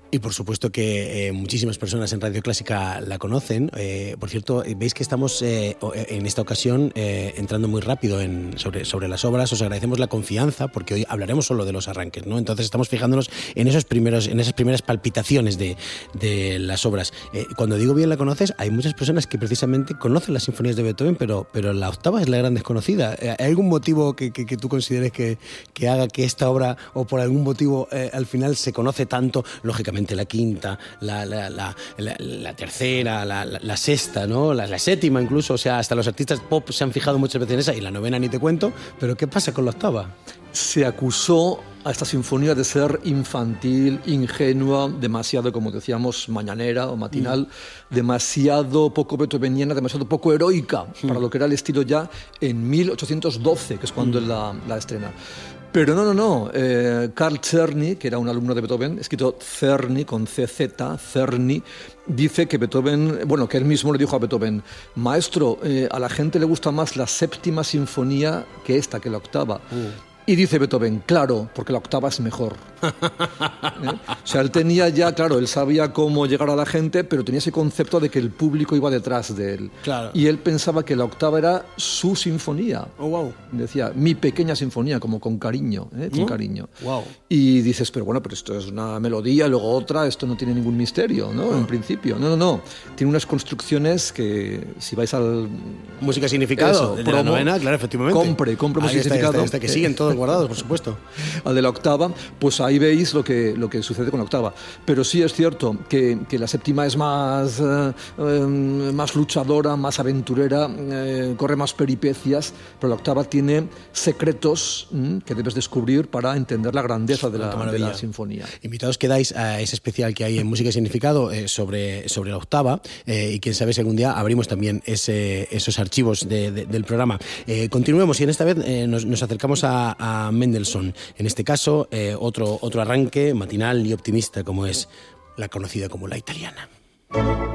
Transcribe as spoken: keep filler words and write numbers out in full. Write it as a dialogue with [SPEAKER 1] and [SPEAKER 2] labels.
[SPEAKER 1] Y por supuesto que eh, muchísimas personas en Radio Clásica la conocen. Eh, por cierto, veis que estamos eh, en esta ocasión eh, entrando muy rápido en, sobre, sobre las obras. Os agradecemos la confianza porque hoy hablaremos solo de los arranques, ¿no? Entonces estamos fijándonos en esos primeros, en esas primeras palpitaciones de, de las obras. Eh, cuando digo bien la conoces, hay muchas personas que precisamente conocen las sinfonías de Beethoven, pero, pero la octava es la gran desconocida. Eh, ¿Hay algún motivo que, que, que tú consideres que, que haga que esta obra, o por algún motivo eh, al final se conoce tanto? Lógicamente la quinta, la, la, la, la, la tercera, la, la, la sexta, ¿no? La, la séptima incluso, o sea, hasta los artistas pop se han fijado muchas veces en esa, y la novena ni te cuento, pero ¿qué pasa con la octava?
[SPEAKER 2] Se acusó a esta sinfonía de ser infantil, ingenua, demasiado, como decíamos, mañanera o matinal, mm. demasiado poco beethoveniana, demasiado poco heroica, mm. para lo que era el estilo ya en mil ochocientos doce, que es cuando mm. la, la estrena. Pero no, no, no. Eh, Carl Czerny, que era un alumno de Beethoven, escrito Czerny con C Z, Czerny, dice que Beethoven, bueno, que él mismo le dijo a Beethoven: maestro, eh, a la gente le gusta más la séptima sinfonía que esta, que la octava. Uh. Y dice Beethoven, claro, porque la octava es mejor. ¿Eh? O sea, él tenía ya, claro, él sabía cómo llegar a la gente, pero tenía ese concepto de que el público iba detrás de él.
[SPEAKER 1] Claro.
[SPEAKER 2] Y él pensaba que la octava era su sinfonía.
[SPEAKER 1] Oh, wow.
[SPEAKER 2] Decía, mi pequeña sinfonía, como con cariño, ¿eh? Con ¿no? cariño.
[SPEAKER 1] Wow.
[SPEAKER 2] Y dices, pero bueno, pero esto es una melodía, luego otra, esto no tiene ningún misterio, ¿no? Oh. En principio. No, no, no. Tiene unas construcciones que, si vais al...
[SPEAKER 1] Música significado, eso, de
[SPEAKER 2] promo,
[SPEAKER 1] la novena, claro, efectivamente.
[SPEAKER 2] Compre, compre música
[SPEAKER 1] está,
[SPEAKER 2] significado.
[SPEAKER 1] Está, está, que siguen todos guardados, por supuesto.
[SPEAKER 2] Al de la octava, pues ahí veis lo que, lo que sucede con la octava. Pero sí es cierto que, que la séptima es más, eh, eh, más luchadora, más aventurera, eh, corre más peripecias, pero la octava tiene secretos mm, que debes descubrir para entender la grandeza de la, de la sinfonía.
[SPEAKER 1] Invitados quedáis a ese especial que hay en Música y Significado eh, sobre, sobre la octava, eh, y quién sabe si algún día abrimos también ese, esos archivos de, de, del programa. Eh, continuemos y en esta vez eh, nos, nos acercamos a, a Mendelssohn. En este caso, eh, otro, otro arranque matinal y optimista como es la conocida como la italiana.